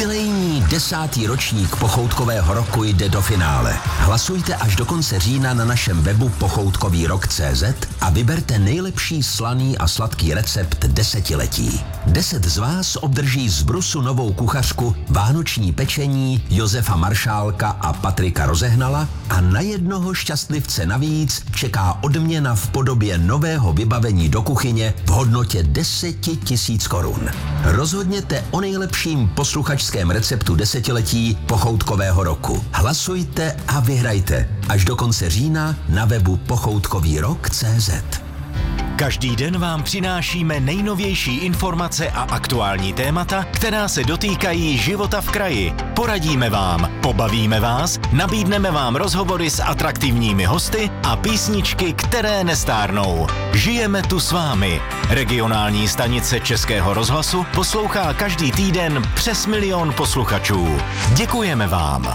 Jubilejní 10. ročník Pochoutkového roku jde do finále. Hlasujte až do konce října na našem webu pochoutkovýrok.cz a vyberte nejlepší slaný a sladký recept desetiletí. 10 z vás obdrží z Brusu novou kuchařku, vánoční pečení Josefa Maršálka a Patrika Rozehnala a na jednoho šťastlivce navíc čeká odměna v podobě nového vybavení do kuchyně v hodnotě 10 000 korun. Rozhodněte o nejlepším posluchačském receptu desetiletí Pochoutkového roku. Hlasujte a vyhrajte až do konce října na webu pochoutkovýrok.cz. Každý den vám přinášíme nejnovější informace a aktuální témata, která se dotýkají života v kraji. Poradíme vám, pobavíme vás, nabídneme vám rozhovory s atraktivními hosty a písničky, které nestárnou. Žijeme tu s vámi. Regionální stanice Českého rozhlasu poslouchá každý týden přes 1 000 000 posluchačů. Děkujeme vám.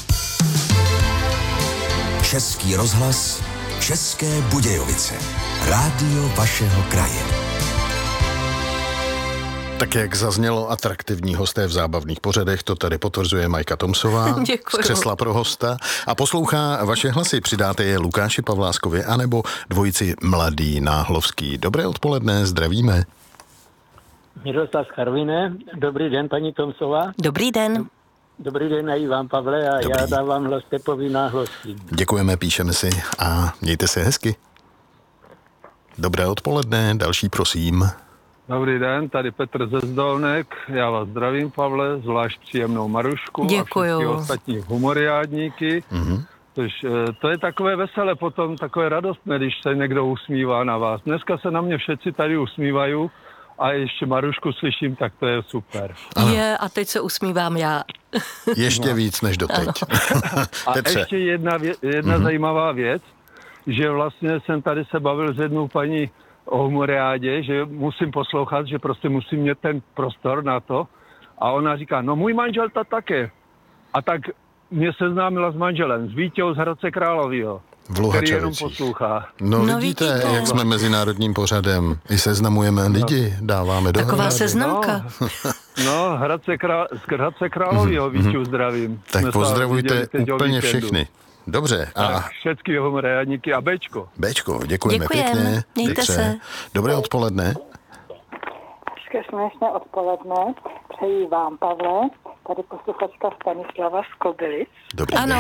Český rozhlas, České Budějovice. Rádio vašeho kraje. Tak jak zaznělo, atraktivní hosté v zábavných pořadech, to tady potvrzuje Majka Tomsová z křesla pro hosta a poslouchá vaše hlasy. Přidáte je Lukáši Pavláskovi anebo dvojici Mladý Náhlovský. Dobré odpoledne, zdravíme. Miroslav z Karviné. Dobrý den, paní Tomsová. Dobrý den. Dobrý den i vám, Pavle, a já dávám hlas Pepovi Náhlovský. Děkujeme, píšeme si a mějte se hezky. Dobré odpoledne, další prosím. Dobrý den, tady Petr ze Zdolnek. Já vás zdravím, Pavle, zvlášť příjemnou Marušku. Děkuju. A všechny ostatní humoriádníky. Což to je takové veselé potom, takové radostné, když se někdo usmívá na vás. Dneska se na mě všetci tady usmívají a ještě Marušku slyším, tak to je super. Je, a teď se usmívám já. Ještě víc než doteď. A ještě jedna zajímavá věc, že vlastně jsem tady se bavil s jednou paní o humoriádě, že musím poslouchat, že prostě musím mít ten prostor na to. A ona říká, no můj manžel to také. A tak mě seznámila s manželem, s Vítěou z Hradce Královýho, který jenom poslouchá. No vidíte, jak jsme mezinárodním pořadem. I seznamujeme lidi, dáváme dohromady. Taková seznamka. No, z Hradce Královýho Vítěu zdravím. Tak pozdravujte úplně všechny. Dobře. A všechny humoriádníky a Bčko. Bčko, děkujeme pěkně. Mějte se. Dobré odpoledne. Směšné odpoledne. Přeji vám, Pavle. Tady posluchačka Stanislava z Kobylic. Dobrý Ano.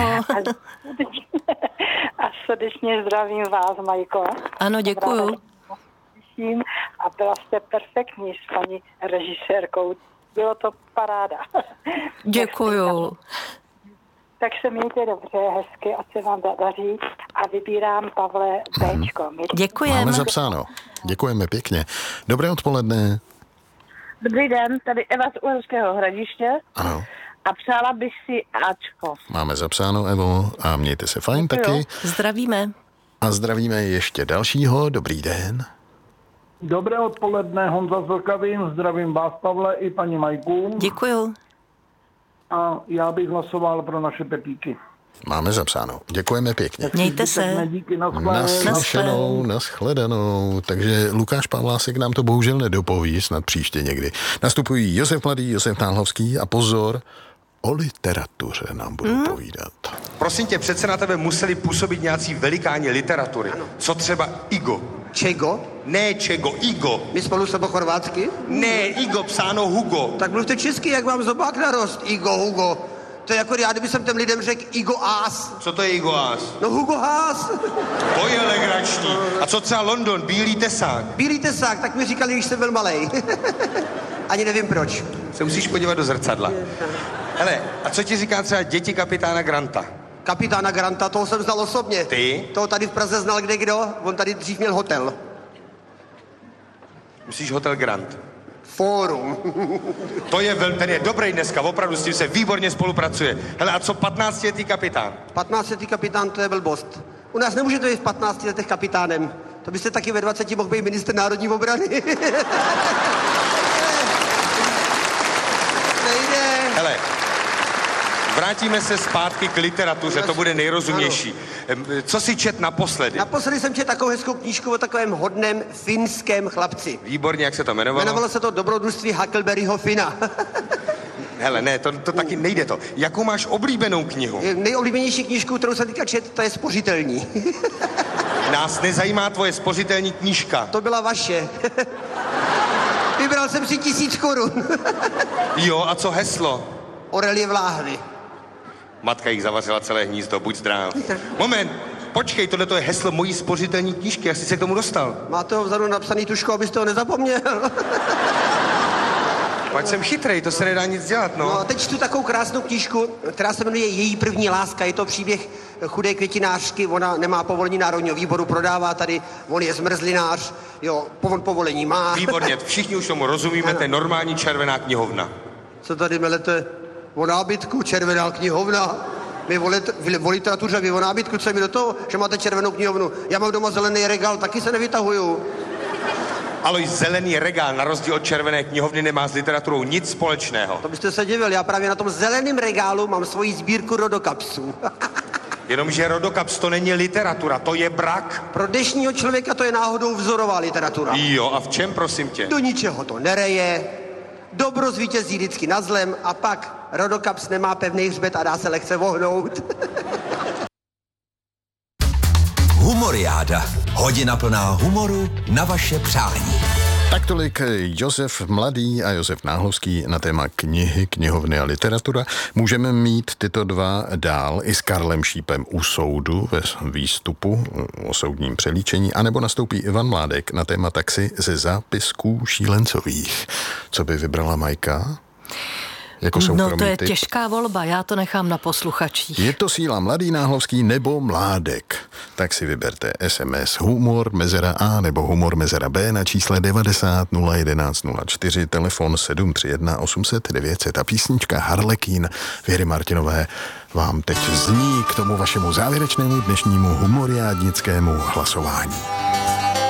A srdečně zdravím vás, Majko. Ano, děkuju. A byla jste perfektní s paní režisérkou. Bylo to paráda. Děkuju. Tak se mějte dobře, hezky, ať se vám daří a vybírám, Pavle, Bčko. Děkujeme. Máme zapsáno. Děkujeme pěkně. Dobré odpoledne. Dobrý den, tady Eva z Uherského Hradiště. Ano. A přála bych si Ačko. Máme zapsáno, Evo, a mějte se fajn taky. Zdravíme. A zdravíme ještě dalšího. Dobrý den. Dobré odpoledne, Honza z Vlkavín, zdravím vás, Pavle, i paní Majku. Děkuju. A já bych hlasoval pro naše Pepíky. Máme zapsáno. Děkujeme pěkně. Mějte se. Díky, nashledanou. Takže Lukáš Pavlásek nám to bohužel nedopoví, snad příště někdy. Nastupují Josef Mladý, Josef Náhlovský a pozor, o literatuře nám budou povídat. Prosím tě, přece na tebe museli působit nějací velikáni literatury. Ano. Co třeba Igo? Čego? Ne Čego, Igo. My spolu se chorvátsky? Ne, Igo, psáno Hugo. Tak mluvte česky, jak vám zobák narost, Igo, Hugo. To je jako já, kdyby jsem těm lidem řekl Igo Haas. Co to je Igo Haas? No Hugo Haas. To je legrační. A co třeba London, Bílý tesák? Bílý tesák, tak mi říkali, když jsem byl malej. Ani nevím proč. Se musíš podívat do zrcadla. Hele, a co ti říká třeba děti kapitána Granta? Kapitána Granta, toho jsem znal osobně. Ty? Toho tady v Praze znal kdekdo, on tady dřív měl hotel. Myslíš hotel Grant? Fórum. To je ten je dobrý dneska, opravdu s tím se výborně spolupracuje. Hele, a co 15letý kapitán? 15letý kapitán, to je blbost. U nás nemůžete být v 15 letech kapitánem. To byste taky ve 20 mohl být ministr národní obrany. Nejde. Hele, vrátíme se zpátky k literatuře, to bude nejrozumější. Co jsi čet naposledy? Naposledy jsem čet takovou hezkou knížku o takovém hodném finském chlapci. Výborně, jak se to jmenovalo? Jmenovalo se to Dobrodružství Huckleberryho Fina. Hele, ne, to taky nejde to. Jakou máš oblíbenou knihu? Nejoblíbenější knížku, kterou jsem teďka četl, to je Spořitelní. Nás nezajímá tvoje spořitelní knížka. To byla vaše. Vybral jsem si 1000 korun. Jo, a co heslo? Orelie Vláhny. Matka jich zavařila celé hnízdo, buď zdrav. Moment, počkej, tohle to je heslo mojí spořitelní knížky, jak jsi se k tomu dostal? Máte ho vzadu napsaný tuškou, abyste ho nezapomněl. Pojď jsem chytrej, to se nedá nic dělat, no. No a teď čtu takovou krásnou knížku, která se jmenuje Její první láska. Je to příběh chudé květinářky, ona nemá povolení Národního výboru, prodává tady, on je zmrzlinář, jo, povolení má. Výborně, všichni už tomu rozumíme, to je normální červená knihovna. Co tady melete? O nábytku, červená knihovna. My o literatuře, vy o nábytku, co mi do toho, že máte červenou knihovnu. Já mám doma zelený regál, taky se nevytahuju. Alois, zelený regál na rozdíl od červené knihovny nemá s literaturou nic společného. To byste se divil, já právě na tom zeleném regálu mám svoji sbírku rodokapsů. Jenomže rodokaps to není literatura, to je brak. Pro dnešního člověka to je náhodou vzorová literatura. Jo, a v čem, prosím tě? Do ničeho to nereje, dobro zvítězí vždycky nad zlem a pak rodokaps nemá pevný hřbet a dá se lehce vohnout. Humoriáda. Hodina plná humoru na vaše přání. Tak tolik Josef Mladý a Josef Náhlovský na téma knihy, knihovny a literatura. Můžeme mít tyto dva dál i s Karlem Šípem u soudu ve výstupu o soudním přelíčení, anebo nastoupí Ivan Mládek na téma taxi ze zápisků šílencových. Co by vybrala Majka? Jako no to je těžká volba, já to nechám na posluchačích. Je to síla Mladý, Náhlovský nebo Mládek? Tak si vyberte SMS humor mezera A nebo humor mezera B na čísle 90 011 04, telefon 731 800 900 a písnička Harlekín Věry Martinové vám teď zní k tomu vašemu závěrečnému dnešnímu humoriádnickému hlasování.